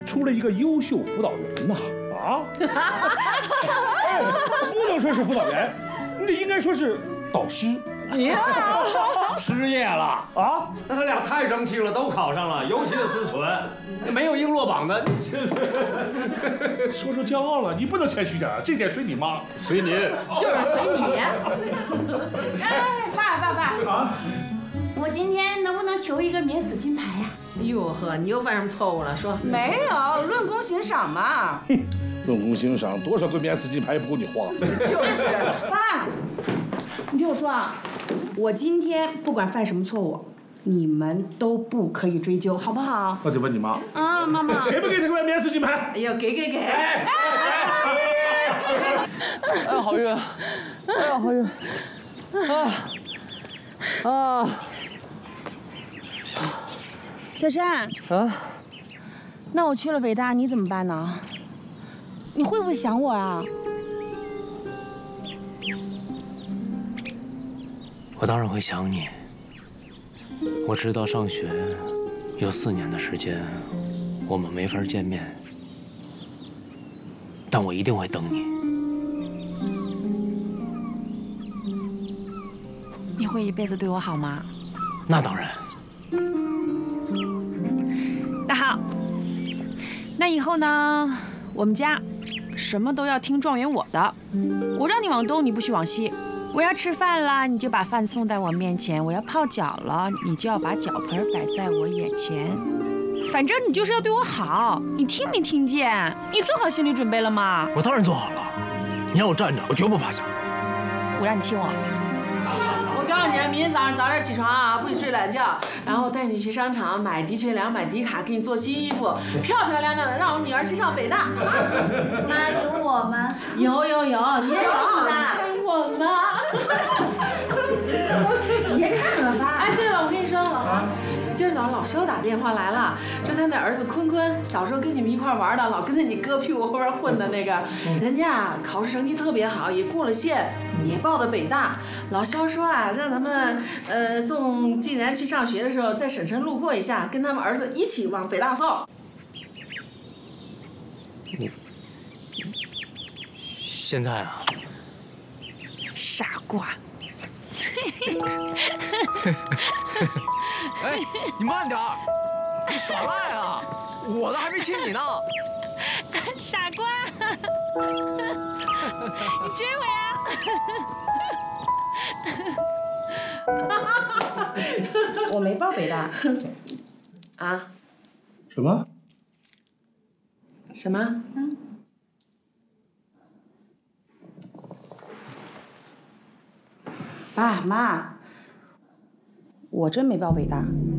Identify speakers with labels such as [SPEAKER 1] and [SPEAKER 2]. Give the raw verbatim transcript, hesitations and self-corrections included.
[SPEAKER 1] 出了一个优秀辅导员呐！啊，哎，不能说是辅导员，你得应该说是导师。
[SPEAKER 2] 你
[SPEAKER 3] 失业了
[SPEAKER 1] 啊？
[SPEAKER 3] 那他俩太争气了，都考上了，尤其是思纯，没有一个落榜的。你这
[SPEAKER 1] 说说骄傲了，你不能谦虚点，这点随你妈，
[SPEAKER 3] 随您，
[SPEAKER 2] 就是随你。
[SPEAKER 4] 哎，爸爸爸
[SPEAKER 1] 啊！
[SPEAKER 4] 我今天能不能求一个免死金牌呀？
[SPEAKER 2] 哎呦呵，你又犯什么错误了？说
[SPEAKER 5] 没有，论功行赏嘛。
[SPEAKER 1] 哼，论功行赏，多少个免死金牌也不够你花。
[SPEAKER 5] 就是，
[SPEAKER 4] 爸，你听我说啊，我今天不管犯什么错误，你们都不可以追究，好不好？
[SPEAKER 1] 那得问你妈。
[SPEAKER 4] 啊，妈妈，
[SPEAKER 1] 给不给这个免死金牌？
[SPEAKER 2] 哎呦，给给给！
[SPEAKER 1] 哎
[SPEAKER 6] 哎呀，好晕！哎呀，好晕！啊啊！
[SPEAKER 4] 小山
[SPEAKER 6] 啊，
[SPEAKER 4] 那我去了北大，你怎么办呢？你会不会想我啊？
[SPEAKER 6] 我当然会想你。我知道上学有四年的时间，我们没法见面，但我一定会等你。
[SPEAKER 4] 你会一辈子对我好吗？
[SPEAKER 6] 那当然。
[SPEAKER 4] 那好，那以后呢，我们家什么都要听状元我的。我让你往东，你不许往西。我要吃饭了，你就把饭送在我面前；我要泡脚了，你就要把脚盆摆在我眼前。反正你就是要对我好，你听没听见？你做好心理准备了吗？
[SPEAKER 6] 我当然做好了。你让我站着，我绝不趴下。
[SPEAKER 4] 我让你亲我。
[SPEAKER 2] 我告诉你，明天早上早点起床啊，不许睡懒觉，然后带你去商场买的确良、买迪卡，给你做新衣服，漂漂亮亮的，让我女儿去上北大。
[SPEAKER 4] 妈有我吗？
[SPEAKER 2] 有有有，你也有。
[SPEAKER 4] 看我吗？别看了吧。
[SPEAKER 2] 哎，对了，我跟你说，老王，今儿早上老肖打电话来了，说他那儿子坤坤小时候跟你们一块玩的，老跟着你哥屁股后边混的那个，人家考试成绩特别好，也过了线，也报的北大。老肖说啊，让咱们呃送静然去上学的时候，在省城路过一下，跟他们儿子一起往北大送。
[SPEAKER 6] 现在啊，
[SPEAKER 4] 傻瓜。
[SPEAKER 6] 哎，你慢点儿，你耍赖啊！我的还没亲你呢。
[SPEAKER 4] 傻瓜，你追我呀！
[SPEAKER 5] 我没报北大。
[SPEAKER 2] 啊？
[SPEAKER 1] 什么？
[SPEAKER 2] 什么？嗯。
[SPEAKER 5] 爸妈，我真没报北大。